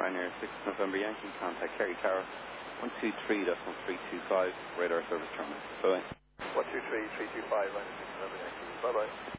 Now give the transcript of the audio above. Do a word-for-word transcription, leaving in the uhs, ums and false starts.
Ryanair six November Yankee, contact Kerry Tower, one two three point three two five, radar service terminal. Bye-bye. one two three, three two five, Ryanair six November Yankee. Bye-bye.